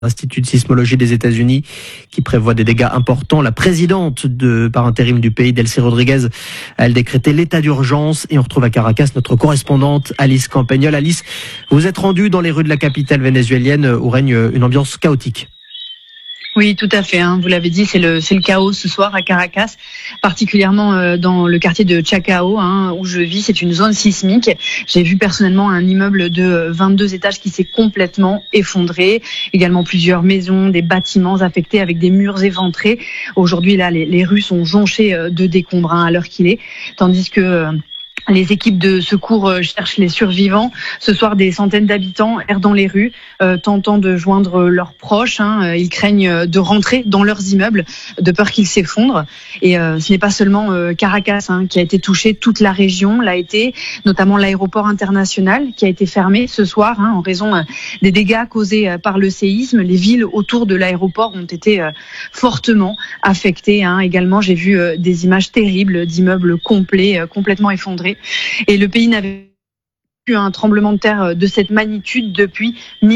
Institut de sismologie des États-Unis qui prévoit des dégâts importants. La présidente par intérim du pays, Delcy Rodriguez, a décrété l'état d'urgence et on retrouve à Caracas notre correspondante Alice Campagnol. Alice, vous êtes rendue dans les rues de la capitale vénézuélienne où règne une ambiance chaotique. Oui, tout à fait. Vous l'avez dit, c'est le chaos ce soir à Caracas, particulièrement dans le quartier de Chacao, où je vis. C'est une zone sismique. J'ai vu personnellement un immeuble de 22 étages qui s'est complètement effondré. Également plusieurs maisons, des bâtiments affectés avec des murs éventrés. Aujourd'hui, là, les rues sont jonchées de décombres à l'heure qu'il est, tandis que les équipes de secours cherchent les survivants. Ce soir, des centaines d'habitants errent dans les rues, tentant de joindre leurs proches. Ils craignent de rentrer dans leurs immeubles, de peur qu'ils s'effondrent. Et ce n'est pas seulement Caracas qui a été touché, toute la région l'a été, notamment l'aéroport international qui a été fermé ce soir en raison des dégâts causés par le séisme. Les villes autour de l'aéroport ont été fortement affectées. Également, j'ai vu des images terribles d'immeubles complets, complètement effondrés. Et le pays n'avait eu un tremblement de terre de cette magnitude depuis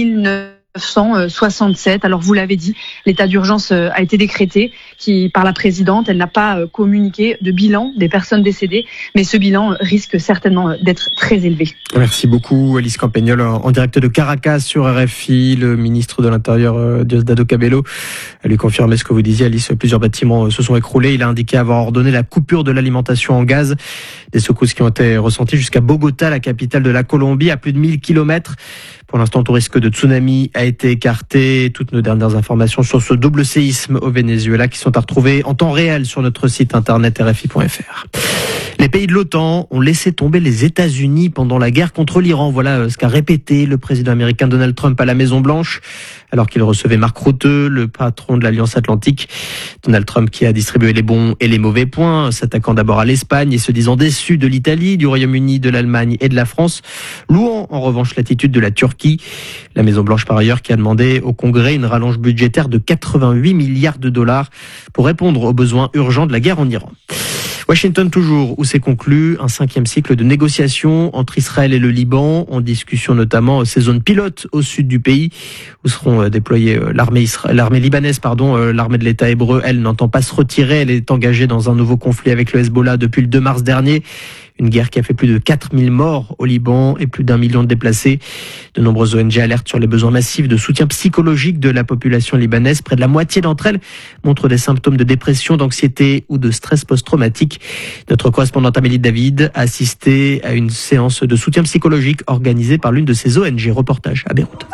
1967. Alors vous l'avez dit, l'état d'urgence a été décrété par la présidente. Elle n'a pas communiqué de bilan des personnes décédées, mais ce bilan risque certainement d'être très élevé. Merci beaucoup Alice Campagnol en direct de Caracas sur RFI. Le ministre de l'Intérieur Diosdado Cabello a lui confirmé ce que vous disiez Alice. Plusieurs bâtiments se sont écroulés. Il a indiqué avoir ordonné la coupure de l'alimentation en gaz. Des secousses qui ont été ressenties jusqu'à Bogota, la capitale de la Colombie, à plus de 1000 km. Pour l'instant, tout risque de tsunami a été écarté. Toutes nos dernières informations sur ce double séisme au Venezuela qui sont à retrouver en temps réel sur notre site internet rfi.fr. Les pays de l'OTAN ont laissé tomber les États-Unis pendant la guerre contre l'Iran. Voilà ce qu'a répété le président américain Donald Trump à la Maison-Blanche, alors qu'il recevait Mark Rutte, le patron de l'Alliance Atlantique. Donald Trump qui a distribué les bons et les mauvais points, s'attaquant d'abord à l'Espagne et se disant déçu de l'Italie, du Royaume-Uni, de l'Allemagne et de la France, louant en revanche l'attitude de la Turquie. La Maison-Blanche par ailleurs qui a demandé au Congrès une rallonge budgétaire de 88 milliards de dollars pour répondre aux besoins urgents de la guerre en Iran. Washington toujours, où s'est conclu un 5e cycle de négociations entre Israël et le Liban, en discussion notamment ces zones pilotes au sud du pays, où seront déployées l'armée libanaise, l'armée de l'État hébreu, elle n'entend pas se retirer, elle est engagée dans un nouveau conflit avec le Hezbollah depuis le 2 mars dernier. Une guerre qui a fait plus de 4000 morts au Liban et plus d'1 million de déplacés. De nombreuses ONG alertent sur les besoins massifs de soutien psychologique de la population libanaise. Près de la moitié d'entre elles montrent des symptômes de dépression, d'anxiété ou de stress post-traumatique. Notre correspondante Amélie David a assisté à une séance de soutien psychologique organisée par l'une de ces ONG. Reportage à Beyrouth.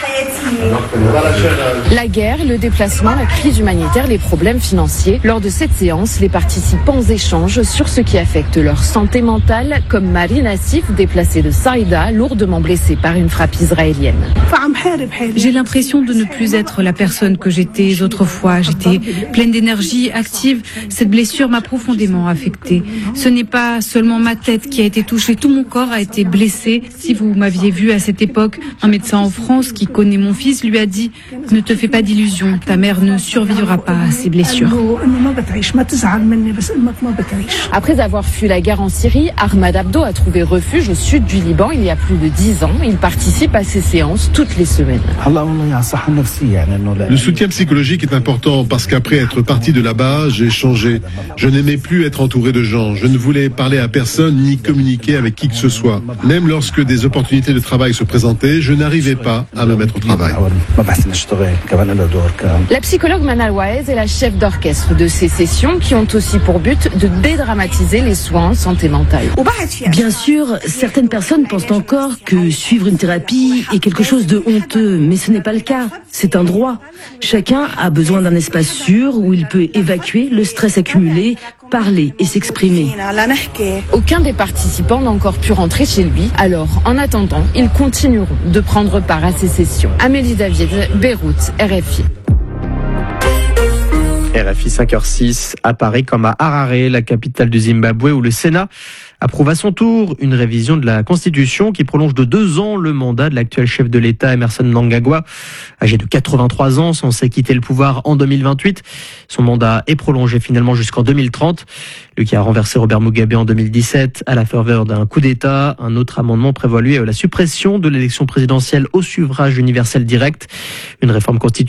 La guerre, le déplacement, la crise humanitaire, les problèmes financiers. Lors de cette séance, les participants échangent sur ce qui affecte leur santé mentale, comme Marie Nassif, déplacée de Saïda, lourdement blessée par une frappe israélienne. J'ai l'impression de ne plus être la personne que j'étais autrefois. J'étais pleine d'énergie, active. Cette blessure m'a profondément affectée. Ce n'est pas seulement ma tête qui a été touchée, tout mon corps a été blessé. Si vous m'aviez vu à cette époque, un médecin en France qui connaît mon fils lui a dit « Ne te fais pas d'illusions, ta mère ne survivra pas à ces blessures ». Après avoir fui la guerre en Syrie, Ahmad Abdo a trouvé refuge au sud du Liban il y a plus de 10 ans. Il participe à ces séances toutes les semaines. Le soutien psychologique est important parce qu'après être parti de là-bas, j'ai changé. Je n'aimais plus être entouré de gens. Je ne voulais parler à personne ni communiquer avec qui que ce soit. Même lorsque des opportunités de travail se présentaient, je n'arrivais pas à me mettre au travail. La psychologue Manal Waez est la chef d'orchestre de ces sessions qui ont aussi pour but de dédramatiser les soins en santé mentale. Bien sûr, certaines personnes pensent encore que suivre une thérapie est quelque chose de honteux, mais ce n'est pas le cas. C'est un droit. Chacun a besoin d'un espace sûr où il peut évacuer le stress accumulé, parler et s'exprimer. Aucun des participants n'a encore pu rentrer chez lui. Alors, en attendant, ils continueront de prendre part à ces sessions. Amélie David, Beyrouth, RFI. RFI 5h06 à Paris comme à Harare, la capitale du Zimbabwe, où le Sénat approuve à son tour une révision de la Constitution qui prolonge de 2 ans le mandat de l'actuel chef de l'État, Emmerson Mnangagwa, âgé de 83 ans, censé quitter le pouvoir en 2028. Son mandat est prolongé finalement jusqu'en 2030. Lui qui a renversé Robert Mugabe en 2017 à la faveur d'un coup d'État. Un autre amendement prévoit lui la suppression de l'élection présidentielle au suffrage universel direct. Une réforme constitutionnelle